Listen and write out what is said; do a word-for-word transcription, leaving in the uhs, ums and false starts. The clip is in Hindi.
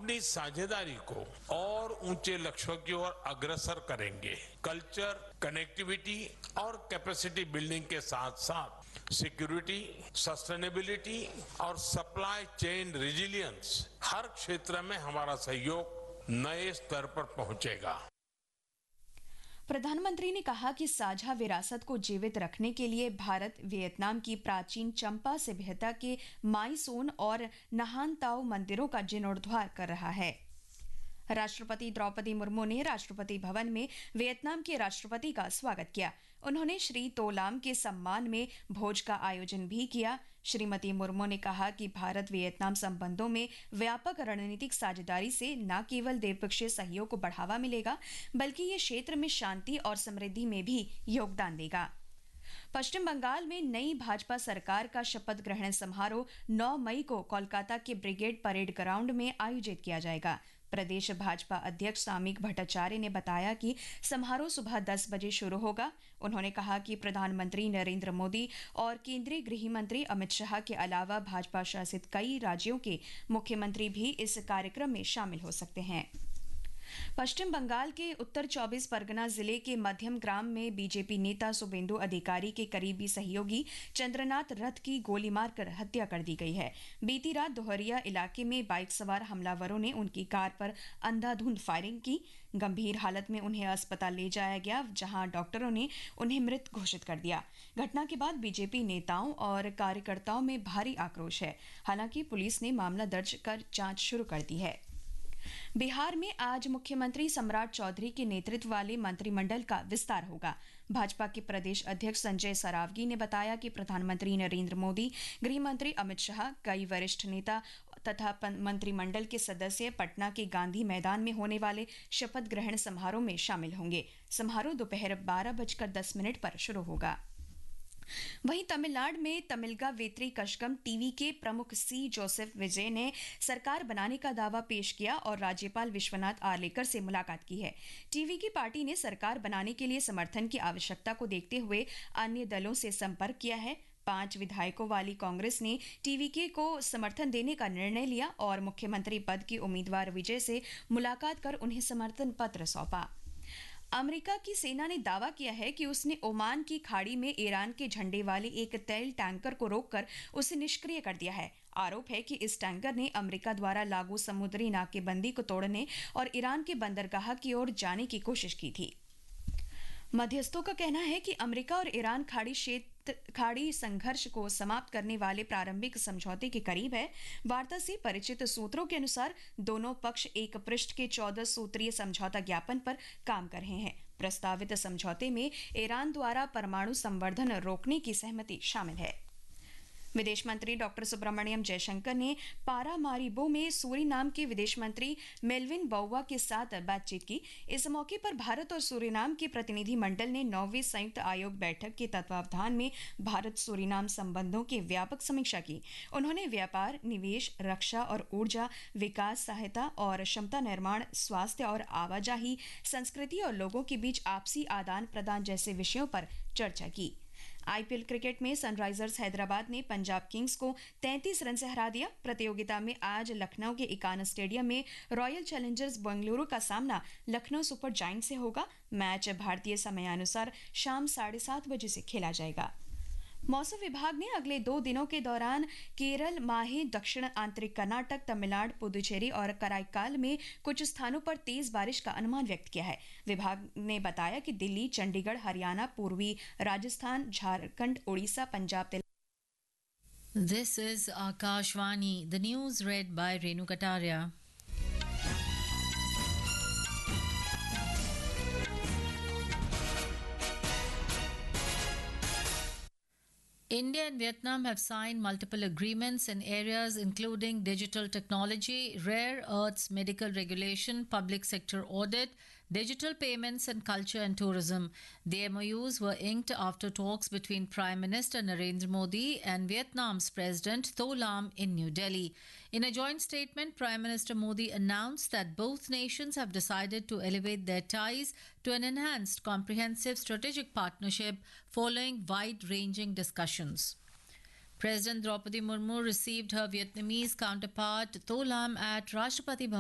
अपनी साझेदारी को और ऊंचे लक्ष्यों की ओर अग्रसर करेंगे। कल्चर, कनेक्टिविटी और कैपेसिटी बिल्डिंग के साथ साथ सिक्योरिटी, सस्टेनेबिलिटी और सप्लाई चेन रेजिलियंस हर क्षेत्र में हमारा सहयोग नए स्तर पर पहुंचेगा। प्रधानमंत्री ने कहा कि साझा विरासत को जीवित रखने के लिए भारत वियतनाम की प्राचीन चंपा सभ्यता के माई सोन और नहान ताओ मंदिरों का जीर्णोद्धार कर रहा है। राष्ट्रपति द्रौपदी मुर्मू ने राष्ट्रपति भवन में वियतनाम के राष्ट्रपति का स्वागत किया। उन्होंने श्री तोलाम के सम्मान में भोज का आयोजन भी किया। श्रीमती मुर्मू ने कहा कि भारत वियतनाम संबंधों में व्यापक रणनीतिक साझेदारी से न केवल द्विपक्षीय सहयोग को बढ़ावा मिलेगा, बल्कि ये क्षेत्र में शांति और समृद्धि में भी योगदान देगा। पश्चिम बंगाल में नई भाजपा सरकार का शपथ ग्रहण समारोह नौ मई को कोलकाता के ब्रिगेड परेड ग्राउंड में आयोजित किया जाएगा। प्रदेश भाजपा अध्यक्ष सामिक भट्टाचार्य ने बताया कि समारोह सुबह दस बजे शुरू होगा। उन्होंने कहा कि प्रधानमंत्री नरेंद्र मोदी और केंद्रीय गृह मंत्री अमित शाह के अलावा भाजपा शासित कई राज्यों के मुख्यमंत्री भी इस कार्यक्रम में शामिल हो सकते हैं। पश्चिम बंगाल के उत्तर चौबीस परगना जिले के मध्यम ग्राम में बीजेपी नेता शुभेंदु अधिकारी के करीबी सहयोगी चंद्रनाथ रथ की गोली मारकर हत्या कर दी गई है। बीती रात दोहरिया इलाके में बाइक सवार हमलावरों ने उनकी कार पर अंधाधुंध फायरिंग की। गंभीर हालत में उन्हें अस्पताल ले जाया गया, जहां डॉक्टरों ने उन्हें मृत घोषित कर दिया। घटना के बाद बीजेपी नेताओं और कार्यकर्ताओं में भारी आक्रोश है। हालांकि पुलिस ने मामला दर्ज कर जांच शुरू कर दी है। बिहार में आज मुख्यमंत्री सम्राट चौधरी के नेतृत्व वाले मंत्रिमंडल का विस्तार होगा। भाजपा के प्रदेश अध्यक्ष संजय सरावगी ने बताया कि प्रधानमंत्री नरेंद्र मोदी, गृह मंत्री अमित शाह, कई वरिष्ठ नेता तथा मंत्रिमंडल के सदस्य पटना के गांधी मैदान में होने वाले शपथ ग्रहण समारोह में शामिल होंगे। समारोह दोपहर बारह बजकर दस मिनट पर शुरू होगा। वहीं तमिलनाडु में तमिलगा वेत्री कशगम टीवी के प्रमुख सी जोसेफ विजय ने सरकार बनाने का दावा पेश किया और राज्यपाल विश्वनाथ आर्लेकर से मुलाकात की है। टीवी की पार्टी ने सरकार बनाने के लिए समर्थन की आवश्यकता को देखते हुए अन्य दलों से संपर्क किया है। पांच विधायकों वाली कांग्रेस ने टीवीके को समर्थन देने का निर्णय लिया और मुख्यमंत्री पद की उम्मीदवार विजय से मुलाकात कर उन्हें समर्थन पत्र सौंपा। अमेरिका की सेना ने दावा किया है कि उसने ओमान की खाड़ी में ईरान के झंडे वाले एक तेल टैंकर को रोककर उसे निष्क्रिय कर दिया है। आरोप है कि इस टैंकर ने अमेरिका द्वारा लागू समुद्री नाकेबंदी को तोड़ने और ईरान के बंदरगाह की ओर जाने की कोशिश की थी। मध्यस्थों का कहना है कि अमेरिका और ईरान खाड़ी क्षेत्र खाड़ी संघर्ष को समाप्त करने वाले प्रारंभिक समझौते के करीब है। वार्ता से परिचित सूत्रों के अनुसार दोनों पक्ष एक पृष्ठ के चौदह सूत्रीय समझौता ज्ञापन पर काम कर रहे हैं। प्रस्तावित समझौते में ईरान द्वारा परमाणु संवर्धन रोकने की सहमति शामिल है। विदेश मंत्री डॉक्टर सुब्रमण्यम जयशंकर ने पारामारिबो में सूरीनाम के विदेश मंत्री मेल्विन बाउवा के साथ बातचीत की। इस मौके पर भारत और सूरीनाम के प्रतिनिधि मंडल ने नौवीं संयुक्त आयोग बैठक के तत्वावधान में भारत सूरीनाम संबंधों की व्यापक समीक्षा की। उन्होंने व्यापार, निवेश, रक्षा और ऊर्जा, विकास सहायता और क्षमता निर्माण, स्वास्थ्य और आवाजाही, संस्कृति और लोगों के बीच आपसी आदान प्रदान जैसे विषयों पर चर्चा की। आईपीएल क्रिकेट में सनराइजर्स हैदराबाद ने पंजाब किंग्स को तैंतीस रन से हरा दिया। प्रतियोगिता में आज लखनऊ के इकाना स्टेडियम में रॉयल चैलेंजर्स बेंगलुरु का सामना लखनऊ सुपर जायंट से होगा। मैच भारतीय समयानुसार शाम साढ़े सात बजे से खेला जाएगा। मौसम विभाग ने अगले दो दिनों के दौरान केरल, माहे, दक्षिण आंतरिक कर्नाटक, तमिलनाडु, पुदुचेरी और कराईकाल में कुछ स्थानों पर तेज बारिश का अनुमान व्यक्त किया है। विभाग ने बताया कि दिल्ली, चंडीगढ़, हरियाणा, पूर्वी Rajasthan, Jharkhand, Orissa, Punjab. This is Akashvani. The news read by Renu Kataria. India and Vietnam have signed multiple agreements in areas including digital technology, rare earths, medical regulation, public sector audit, digital payments, and culture and tourism. The M O Us were inked after talks between Prime Minister Narendra Modi and Vietnam's President Tho Lam in New Delhi. In a joint statement, Prime Minister Modi announced that both nations have decided to elevate their ties to an enhanced comprehensive strategic partnership following wide-ranging discussions. President Draupadi Murmu received her Vietnamese counterpart Tho Lam at Rashtrapati Bhavan